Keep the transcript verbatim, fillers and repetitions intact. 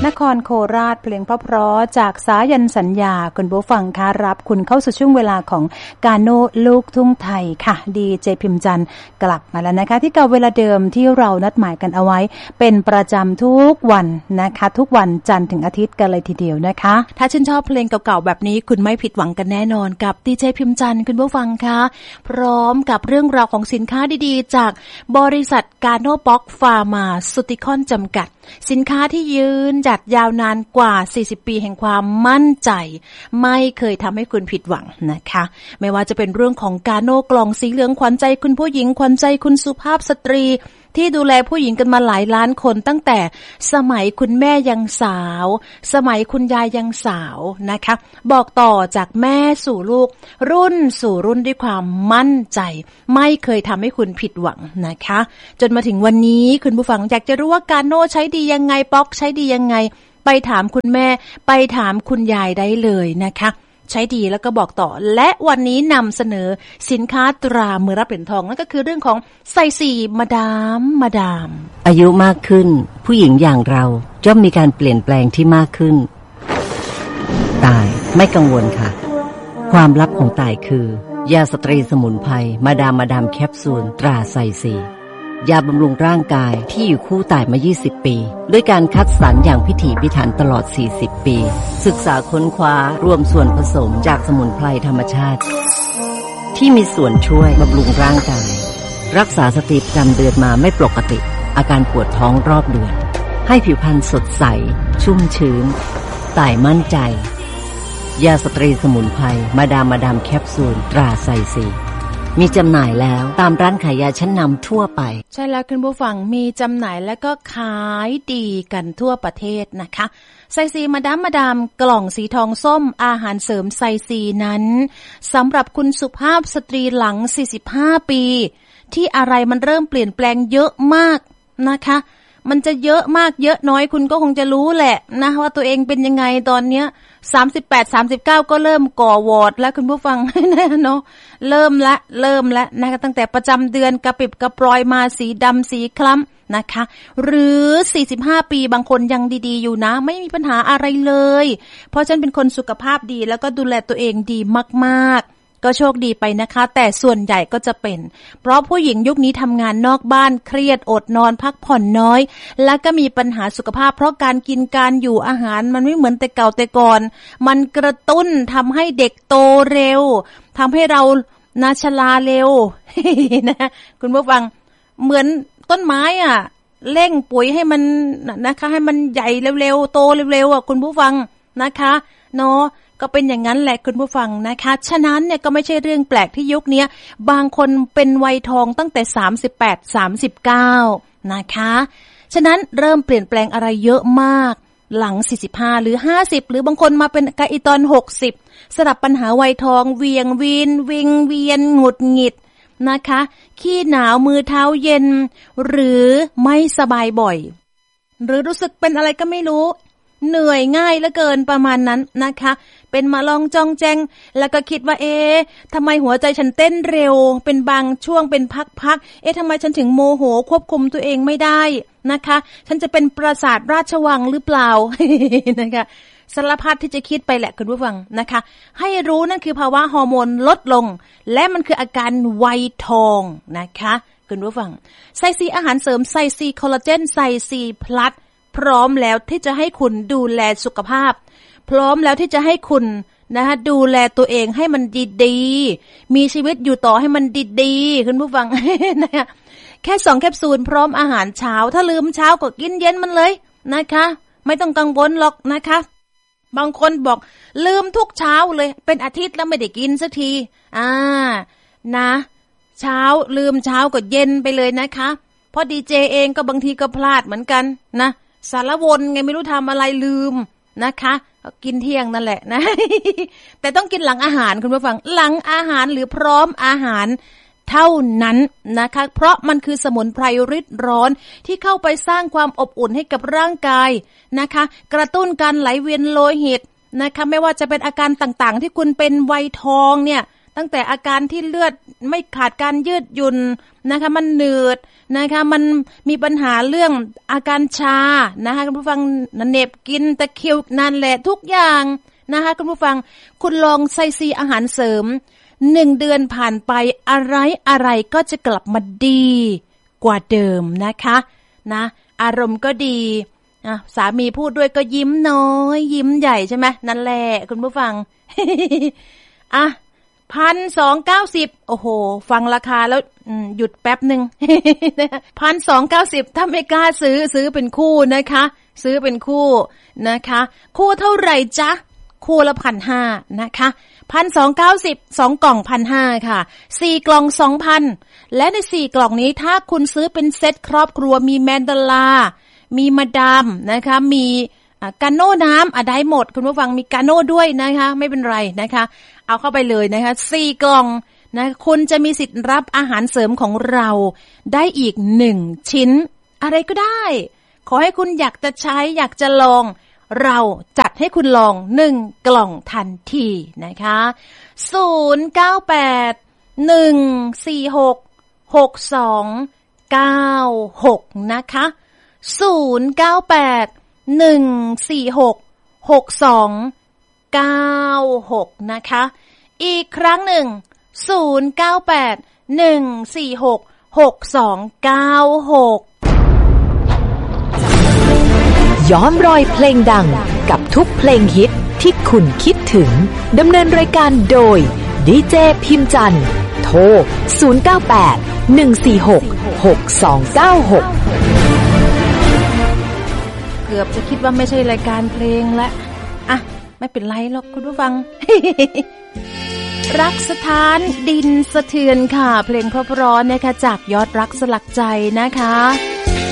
นครโคราชเพลงเพราะๆจากสายันสัญญาคุณผู้ฟังคะรับคุณเข้าสู่ช่วงเวลาของกาโน่ลูกทุ่งไทยค่ะดีเจพิมจันทร์กลับมาแล้วนะคะที่เก่าเวลาเดิมที่เรานัดหมายกันเอาไว้เป็นประจำทุกวันนะคะทุกวันจันทร์ถึงอาทิตย์กันเลยทีเดียวนะคะถ้าชื่นชอบเพลงเก่าๆแบบนี้คุณไม่ผิดหวังกันแน่นอนกับดีเจพิมจันทร์คุณผู้ฟังคะพร้อมกับเรื่องราวของสินค้าดีๆจากบริษัทกาโน่บ็อกฟาร์มาซูติคอนจำกัดสินค้าที่ยืนหยัดยาวนานกว่าสี่สิบปีแห่งความมั่นใจไม่เคยทำให้คุณผิดหวังนะคะไม่ว่าจะเป็นเรื่องของกาโน่กล่องสีเหลืองขวัญใจคุณผู้หญิงขวัญใจคุณสุภาพสตรีที่ดูแลผู้หญิงกันมาหลายล้านคนตั้งแต่สมัยคุณแม่ยังสาวสมัยคุณยายยังสาวนะคะบอกต่อจากแม่สู่ลูกรุ่นสู่รุ่นด้วยความมั่นใจไม่เคยทำให้คุณผิดหวังนะคะจนมาถึงวันนี้คุณผู้ฟังอยากจะรู้ว่ากาโน่ใช้ดียังไงป๊อกใช้ดียังไงไปถามคุณแม่ไปถามคุณยายได้เลยนะคะใช้ดีแล้วก็บอกต่อและวันนี้นำเสนอสินค้าตรามือรับเหรียญทองนั่นก็คือเรื่องของไซซีมาดามมาดามอายุมากขึ้นผู้หญิงอย่างเราย่อมมีการเปลี่ยนแปลงที่มากขึ้นตายไม่กังวลค่ะความลับของตายคือยาสตรีสมุนไพรมาดามมาดามแคปซูลตราไซซียาบำรุงร่างกายที่อยู่คู่ตายมายี่สิบปีด้วยการคัดสรรอย่างพิถีพิถันตลอดสี่สิบปีศึกษาค้นคว้ารวมส่วนผสมจากสมุนไพรธรรมชาติที่มีส่วนช่วยบำรุงร่างกายรักษาสติประจำเดือนมาไม่ปกติอาการปวดท้องรอบเดือนให้ผิวพรรณสดใสชุ่มชื้นตายมั่นใจยาสตรีสมุนไพรมาดามมาดามแคปซูลตราไซซีมีจำหน่ายแล้วตามร้านขายยาชั้นนำทั่วไปใช่แล้วคุณผู้ฟังมีจำหน่ายและก็ขายดีกันทั่วประเทศนะคะไซซีมาดามมาดามกล่องสีทองส้มอาหารเสริมไซซีนั้นสำหรับคุณสุภาพสตรีหลังสี่สิบห้าปีที่อะไรมันเริ่มเปลี่ยนแปลงเยอะมากนะคะมันจะเยอะมากเยอะน้อยคุณก็คงจะรู้แหละนะว่าตัวเองเป็นยังไงตอนเนี้ยสามสิบแปด สามสิบเก้าก็เริ่มก่อวอร์ดแล้วคุณผู้ฟังเนาะเริ่มละเริ่มละนะคะตั้งแต่ประจำเดือนกระปิบกระปรอยมาสีดำสีคล้ำนะคะหรือสี่สิบห้าปีบางคนยังดีๆอยู่นะไม่มีปัญหาอะไรเลยเพราะฉันเป็นคนสุขภาพดีแล้วก็ดูแลตัวเองดีมากๆก็โชคดีไปนะคะแต่ส่วนใหญ่ก็จะเป็นเพราะผู้หญิงยุคนี้ทำงานนอกบ้านเครียดอดนอนพักผ่อนน้อยแล้วก็มีปัญหาสุขภาพเพราะการกินการอยู่อาหารมันไม่เหมือนแต่เก่าแต่ก่อนมันกระตุ้นทำให้เด็กโตเร็วทำให้เรานาชราเร็ว นะคุณผู้ฟังเหมือนต้นไม้อ่ะเร่งปุ๋ยให้มันนะคะให้มันใหญ่เร็วๆโตเร็วๆอ่ะคุณผู้ฟังนะคะเนาะก็เป็นอย่างนั้นแหละคุณผู้ฟังนะคะฉะนั้นเนี่ยก็ไม่ใช่เรื่องแปลกที่ยุคนี้บางคนเป็นวัยทองตั้งแต่สามสิบแปด สามสิบเก้านะคะฉะนั้นเริ่มเปลี่ยนแปลงอะไรเยอะมากหลังสี่สิบห้าหรือห้าสิบหรือบางคนมาเป็นกะอีตอนหกสิบสำหรับปัญหาวัยทองเวียงวีนวิงเวียนหงุดหงิดนะคะขี้หนาวมือเท้าเย็นหรือไม่สบายบ่อยหรือรู้สึกเป็นอะไรก็ไม่รู้เหนื่อยง่ายเหลือเกินประมาณนั้นนะคะเป็นมาลองจองแจงแล้วก็คิดว่าเอ๊ะทำไมหัวใจฉันเต้นเร็วเป็นบางช่วงเป็นพักๆเอ๊ะทำไมฉันถึงโมโหควบคุมตัวเองไม่ได้นะคะฉันจะเป็นปราสาทราชวังหรือเปล่า นะคะสารพัดที่จะคิดไปแหละคุณผู้ฟังนะคะให้รู้นั่นคือภาวะฮอร์โมนลดลงและมันคืออาการวัยทองนะคะคุณผู้ฟังไซซีอาหารเสริมไซซีคอลลาเจนไซซีพลัสพร้อมแล้วที่จะให้คุณดูแลสุขภาพพร้อมแล้วที่จะให้คุณนะคะดูแลตัวเองให้มันดีๆมีชีวิตอยู่ต่อให้มันดีๆคุณผู้ฟัง นะคะแค่สองแคปซูลพร้อมอาหารเช้าถ้าลืมเช้าก็กินเย็นมันเลยนะคะไม่ต้องกังวลหรอกนะคะบางคนบอกลืมทุกเช้าเลยเป็นอาทิตย์แล้วไม่ได้กินสักทีอ่านะเช้าลืมเช้าก็เย็นไปเลยนะคะเพราะดีเจเองก็บางทีก็พลาดเหมือนกันนะสารวนไงไม่รู้ทำอะไรลืมนะคะกินเที่ยงนั่นแหละนะ แต่ต้องกินหลังอาหารคุณผู้ฟังหลังอาหารหรือพร้อมอาหารเท่านั้นนะคะเพราะมันคือสมุนไพรฤทธิ์ร้อนที่เข้าไปสร้างความอบอุ่นให้กับร่างกายนะคะกระตุ้นการไหลเวียนโลหิตนะคะไม่ว่าจะเป็นอาการต่างๆที่คุณเป็นวัยทองเนี่ยตั้งแต่อาการที่เลือดไม่ขาดการยืดหยุ่นนะคะมันเหนืดนะคะมันมีปัญหาเรื่องอาการชานะคะคุณผู้ฟังเหน็บกินตะคริวนั่นแหละทุกอย่างนะคะคุณผู้ฟังคุณลองไซซีอาหารเสริมหนึ่งเดือนผ่านไปอะไรอะไรก็จะกลับมาดีกว่าเดิมนะคะนะอารมณ์ก็ดีอ่ะสามีพูดด้วยก็ยิ้มน้อยยิ้มใหญ่ใช่ไหมนั่นแหละคุณผู้ฟัง อ่ะพันสองเก้าสิบโอ้โหฟังราคาแล้วหยุดแป๊บหนึ่ง พันสองเก้าสิบถ้าไม่กล้าซื้อซื้อเป็นคู่นะคะซื้อเป็นคู่นะคะคู่เท่าไหร่จ๊ะคู่ละพันห้านะคะพันสองเก้าสิบสองกล่องพันห้าค่ะสี่กล่องสองพันและในสี่กล่องนี้ถ้าคุณซื้อเป็นเซ็ตครอบครัวมีแมนดาลามีมาดามนะคะมีกาโน่น้ำอ่ะได้หมดคุณผู้ฟังมีกาโน่ด้วยนะคะไม่เป็นไรนะคะเอาเข้าไปเลยนะคะสี่กล่องนะคุณจะมีสิทธิ์รับอาหารเสริมของเราได้อีกหนึ่งชิ้นอะไรก็ได้ขอให้คุณอยากจะใช้อยากจะลองเราจัดให้คุณลองหนึ่งกล่องทันทีนะคะศูนย์ เก้า แปด หนึ่ง สี่ หก หก สอง เก้า หกนะคะศูนย์ เก้า แปด หนึ่ง สี่ หก หก สอง เก้า หกนะคะอีกครั้งหนึ่งศูนย์ เก้า แปด หนึ่ง สี่ หก หก สอง เก้า หกย้อนรอยเพลงดังกับทุกเพลงฮิตที่คุณคิดถึงดำเนินรายการโดยดีเจพิมพ์จันทร์โทรศูนย์ เก้า แปด หนึ่ง สี่ หก หก สอง เก้า หกเกือบจะคิดว่าไม่ใช่รายการเพลงแล้วอ่ะไม่เป็นไรหรอกคุณผู้ฟัง รักสถานดินสะเทือนค่ะเพลงเพราะๆนะคะจากยอดรักสลักใจนะคะ